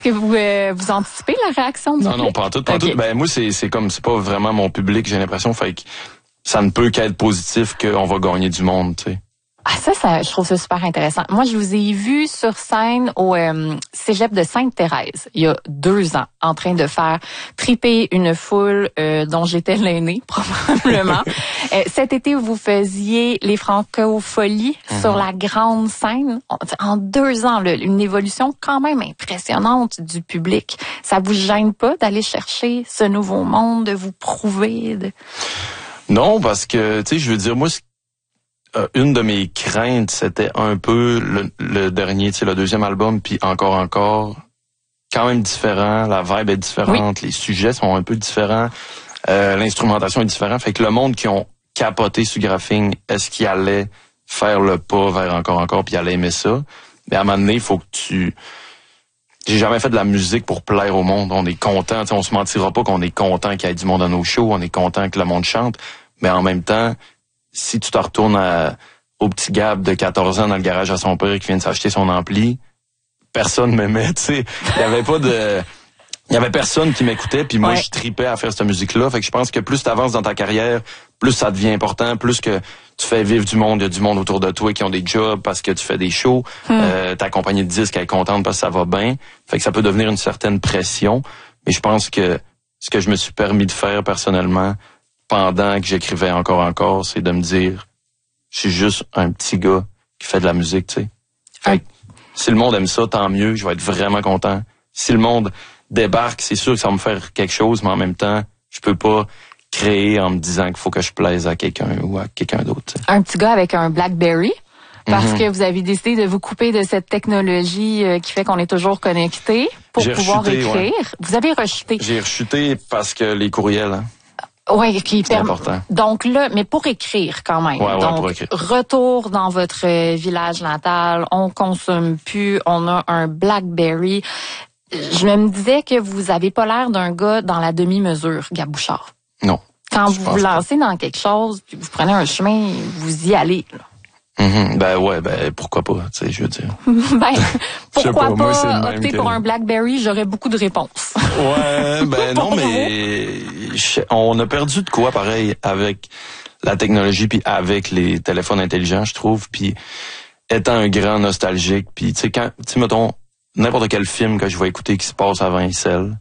Que vous anticipez la réaction du public? Non, pas en tout. Okay. Ben, moi, c'est pas vraiment mon public, j'ai l'impression. Fait que ça ne peut qu'être positif qu'on va gagner du monde, tu sais. Ah, ça, je trouve ça super intéressant. Moi, je vous ai vu sur scène au Cégep de Sainte-Thérèse, il y a 2 ans, en train de faire triper une foule dont j'étais l'aînée, probablement. Cet été, vous faisiez les Francopholies sur la grande scène. En 2 ans, une évolution quand même impressionnante du public. Ça vous gêne pas d'aller chercher ce nouveau monde, de vous prouver? Non, parce que, tu sais, je veux dire, moi, une de mes craintes, c'était un peu le dernier, tu sais, le 2e album, puis encore, quand même différent, la vibe est différente, oui. Les sujets sont un peu différents, l'instrumentation est différente, fait que le monde qui ont capoté sur Graphing, est-ce qu'ils allaient faire le pas vers encore, puis ils allaient aimer ça? Mais à un moment donné, il faut que j'ai jamais fait de la musique pour plaire au monde, on est content, tu sais, on se mentira pas qu'on est content qu'il y ait du monde à nos shows, on est content que le monde chante, mais en même temps, si tu te retournes au petit Gab de 14 ans dans le garage à son père qui vient de s'acheter son ampli, personne m'aimait, tu sais. Il y avait personne qui m'écoutait, puis moi, je tripais à faire cette musique-là. Fait que je pense que plus tu avances dans ta carrière, plus ça devient important, plus que tu fais vivre du monde, il y a du monde autour de toi qui ont des jobs parce que tu fais des shows, ta compagnie de disques elle est contente parce que ça va bien. Fait que ça peut devenir une certaine pression. Mais je pense que ce que je me suis permis de faire personnellement, pendant que j'écrivais encore, c'est de me dire, je suis juste un petit gars qui fait de la musique, tu sais. Fait que, si le monde aime ça, tant mieux, je vais être vraiment content. Si le monde débarque, c'est sûr que ça va me faire quelque chose, mais en même temps, je peux pas créer en me disant qu'il faut que je plaise à quelqu'un ou à quelqu'un d'autre. T'sais. Un petit gars avec un BlackBerry, parce que vous avez décidé de vous couper de cette technologie qui fait qu'on est toujours connecté pour pouvoir écrire. Ouais. Vous avez rechuté. J'ai rechuté parce que les courriels, hein. Oui, c'est important. Donc là, mais pour écrire quand même. Ouais, donc, pour écrire. Retour dans votre village natal, on consomme plus, on a un BlackBerry. Je me disais que vous avez pas l'air d'un gars dans la demi-mesure, Gab Bouchard. Non. Quand vous vous lancez dans quelque chose, puis vous prenez un chemin, vous y allez, là. Ben pourquoi pas, tu sais, je veux dire. Pourquoi pas opter pour un BlackBerry, j'aurais beaucoup de réponses. Ouais, non, mais on a perdu de quoi pareil avec la technologie puis avec les téléphones intelligents, je trouve, puis étant un grand nostalgique, puis tu sais mettons n'importe quel film que je vais écouter qui se passe avant les cell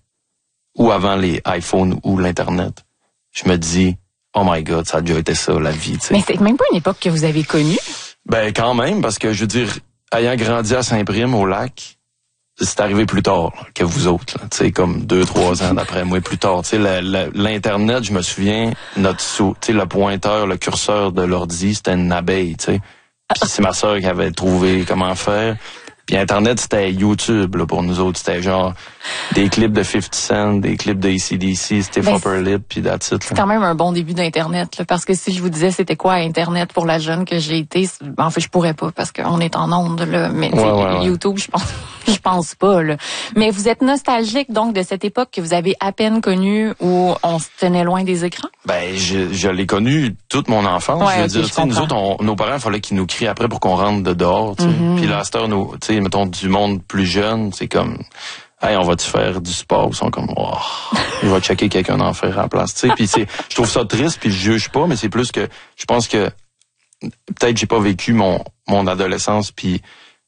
ou avant les iPhones ou l'internet, je me dis oh my God, ça a déjà été ça, la vie, tu sais. Mais c'est même pas une époque que vous avez connue. Ben, quand même, parce que, je veux dire, ayant grandi à Saint-Prime, au lac, c'est arrivé plus tard que vous autres, tu sais, comme 2-3 ans d'après moi, plus tard. Tu sais, l'Internet, je me souviens, tu sais, le pointeur, le curseur de l'ordi, c'était une abeille, tu sais. Puis c'est ma sœur qui avait trouvé comment faire. Puis Internet, c'était YouTube, là, pour nous autres. C'était genre des clips de 50 Cent, des clips de AC/DC, Stiff Upper Lip, puis that's it. C'est quand même un bon début d'Internet, là, parce que si je vous disais c'était quoi Internet pour la jeune que j'ai été, en fait, je pourrais pas, parce qu'on est en onde, là. Mais YouTube, je pense pas, là. Mais vous êtes nostalgique, donc, de cette époque que vous avez à peine connue, où on se tenait loin des écrans? Ben, je l'ai connu toute mon enfance. Ouais, je veux dire, tu sais, nous autres, nos parents, il fallait qu'ils nous crient après pour qu'on rentre de dehors, tu sais. Puis là, à cette heure, tu sais, mettons, du monde plus jeune, c'est comme, hey, on va-tu faire du sport? Ils sont comme, oh, il va checker quelqu'un d'en faire à la place, tu sais. Puis je trouve ça triste, puis je juge pas, mais c'est plus que, je pense que, peut-être j'ai pas vécu mon adolescence puis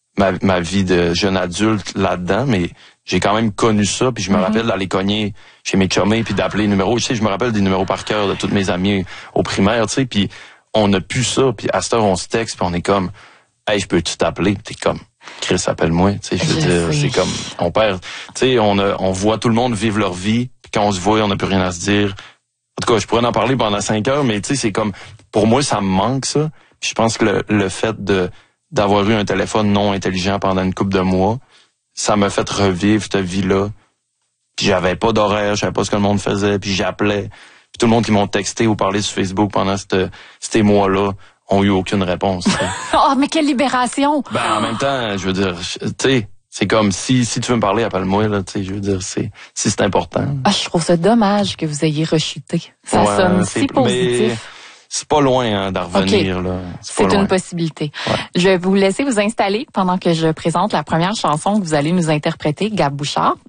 ma vie de jeune adulte là-dedans, mais j'ai quand même connu ça, puis je me rappelle d'aller cogner chez mes chummies puis d'appeler les numéros. Tu sais, je me rappelle des numéros par cœur de tous mes amis au primaire, tu sais, puis on a pu ça, puis à cette heure, on se texte, puis on est comme, hey, je peux-tu t'appeler? Puis t'es comme, Chris, appelle-moi, tu sais, je veux dire, c'est comme, on perd, tu sais, on voit tout le monde vivre leur vie, puis quand on se voit, on n'a plus rien à se dire. En tout cas, je pourrais en parler pendant 5 heures, mais tu sais, c'est comme, pour moi, ça me manque, ça. Puis je pense que le fait d'avoir eu un téléphone non intelligent pendant une couple de mois, ça m'a fait revivre cette vie-là. Puis j'avais pas d'horaire, je savais pas ce que le monde faisait, puis j'appelais. Puis tout le monde qui m'ont texté ou parlé sur Facebook pendant ces mois-là ont eu aucune réponse. Oh, mais quelle libération! Ben, en même temps, je veux dire, tu sais, c'est comme si tu veux me parler, appelle-moi, là, tu sais, je veux dire, si c'est important. Ah, je trouve ça dommage que vous ayez rechuté. Ça sonne si positif. Mais c'est pas loin d'en revenir, là. C'est une possibilité. Ouais. Je vais vous laisser vous installer pendant que je présente la première chanson que vous allez nous interpréter, Gab Bouchard.